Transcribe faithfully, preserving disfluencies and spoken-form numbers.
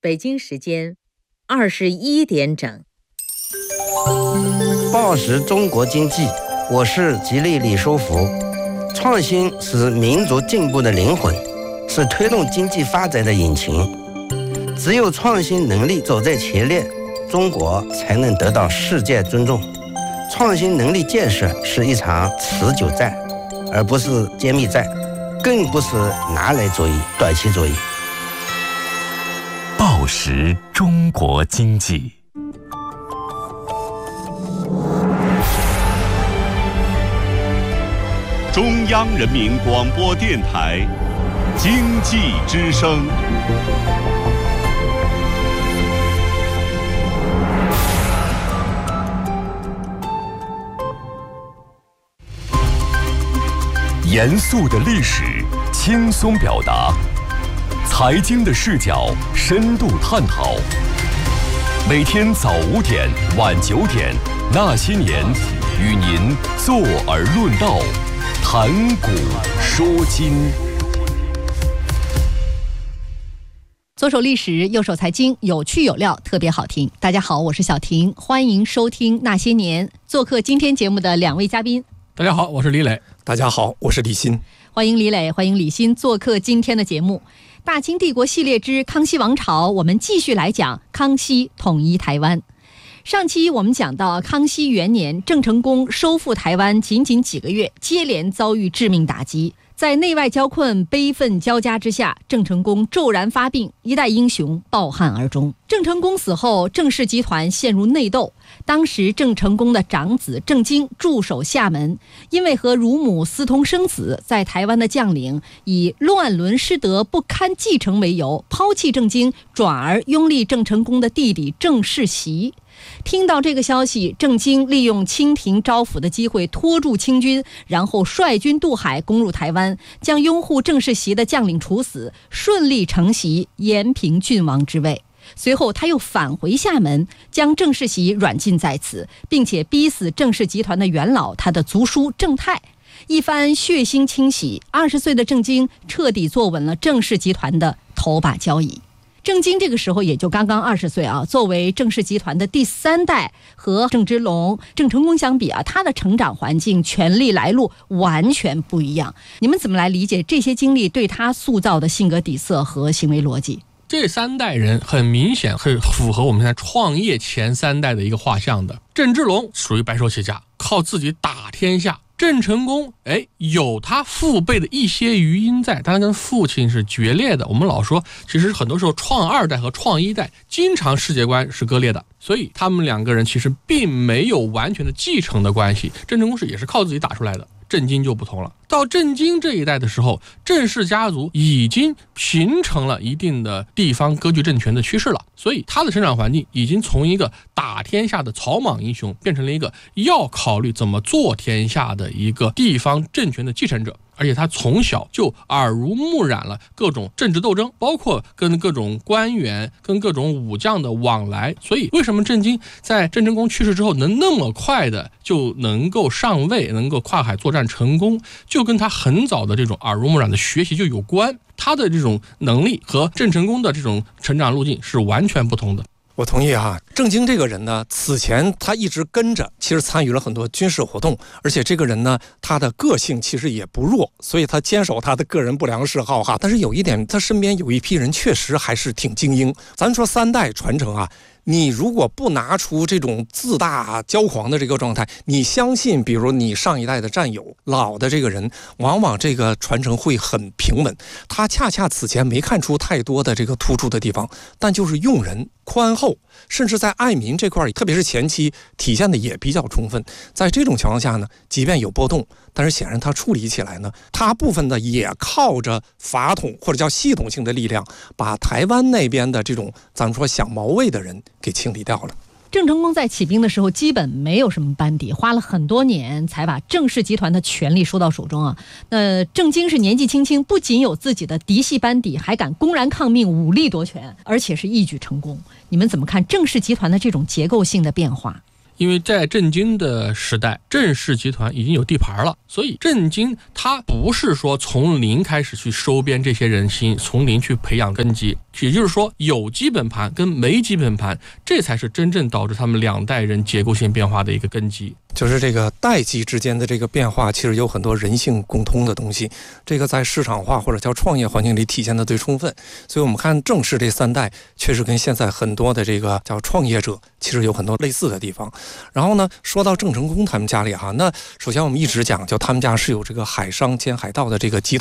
北京时间二十一点整。 报时中国经济，我是吉利李书福。创新是民族进步的灵魂，是推动经济发展的引擎。只有创新能力走在前列，中国才能得到世界尊重。创新能力建设是一场持久战，而不是歼灭战，更不是拿来主义、短期主义。 报时中国经济， 中央人民广播电台经济之声。 严肃的历史，轻松表达；财经的视角，深度探讨。每天早五点、晚九点，那些年，与您坐而论道，谈古说今。 左手历史，右手财经，有趣有料，特别好听。大家好，我是小婷，欢迎收听《那些年》。做客今天节目的两位嘉宾， 大家好，我是李磊。 大家好，我是李欣。 欢迎李磊，欢迎李欣做客今天的节目。大清帝国系列之康熙王朝，我们继续来讲康熙统一台湾。上期我们讲到康熙元年，郑成功收复台湾仅仅几个月，接连遭遇致命打击。在内外交困、悲愤交加之下，郑成功骤然发病，一代英雄抱憾而终。郑成功死后，郑氏集团陷入内斗。当时郑成功的长子郑经驻守厦门，因为和乳母私通生子，在台湾的将领以乱伦失德不堪继承为由，抛弃郑经，转而拥立郑成功的弟弟郑世袭。听到这个消息，郑经利用清廷招抚的机会拖住清军，然后率军渡海攻入台湾，将拥护郑世袭的将领处死，顺利承袭延平郡王之位。随后他又返回厦门，将郑世袭软禁在此，并且逼死郑氏集团的元老，他的族叔郑泰。一番血腥清洗，二十岁的郑经彻底坐稳了郑氏集团的头把交椅。郑经这个时候也就刚刚二十岁啊，作为郑氏集团的第三代，和郑芝龙、郑成功相比啊，他的成长环境、权力来路完全不一样。你们怎么来理解这些经历对他塑造的性格底色和行为逻辑？ 这三代人很明显是符合我们现在创业前三代的一个画像的。郑芝龙属于白手起家，靠自己打天下。郑成功哎，有他父辈的一些余荫在，但他跟父亲是决裂的。我们老说，其实很多时候创二代和创一代经常世界观是割裂的，所以他们两个人其实并没有完全的继承的关系。郑成功是也是靠自己打出来的。郑经就不同了，到郑经这一代的时候，郑氏家族已经形成了一定的地方割据政权的趋势了，所以他的成长环境已经从一个打天下的草莽英雄变成了一个要考虑怎么做天下的一个地方政权的继承者。而且他从小就耳濡目染了各种政治斗争，包括跟各种官员、跟各种武将的往来。所以为什么郑经在郑成功去世之后能那么快的就能够上位，能够跨海作战成功，就跟他很早的这种耳濡目染的学习就有关。他的这种能力和郑成功的这种成长路径是完全不同的。 我同意啊，郑经这个人呢，此前他一直跟着，其实参与了很多军事活动，而且这个人呢，他的个性其实也不弱，所以他坚守他的个人不良嗜好哈。但是有一点，他身边有一批人确实还是挺精英。咱说三代传承啊，你如果不拿出这种自大骄狂的这个状态，你相信比如你上一代的战友老的这个人，往往这个传承会很平稳。他恰恰此前没看出太多的这个突出的地方，但就是用人宽厚，甚至在爱民这块，特别是前期体现的也比较充分。在这种情况下呢，即便有波动，但是显然他处理起来呢，他部分的也靠着法统或者叫系统性的力量，把台湾那边的这种咱们说想毛位的人给清理掉了。 郑成功在起兵的时候基本没有什么班底，花了很多年才把郑氏集团的权力收到手中啊。那郑经是年纪轻轻，不仅有自己的嫡系班底，还敢公然抗命，武力夺权，而且是一举成功。你们怎么看郑氏集团的这种结构性的变化？ 因为在郑经的时代，郑氏集团已经有地盘了，所以郑经他不是说从零开始去收编这些人心，从零去培养根基，也就是说有基本盘跟没基本盘，这才是真正导致他们两代人结构性变化的一个根基。 就是这个代际之间的这个变化，其实有很多人性共通的东西，这个在市场化或者叫创业环境里体现的最充分。所以我们看郑氏这三代确实跟现在很多的这个叫创业者其实有很多类似的地方。然后呢，说到郑成功他们家里哈，那首先我们一直讲，就他们家是有这个海商兼海盗的这个集团。